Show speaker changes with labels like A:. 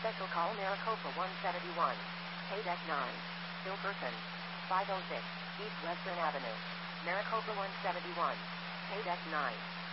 A: Special call Maricopa 171. Paydeck 9. Still person. 506 East Western Avenue. Maricopa 171. Paydeck 9.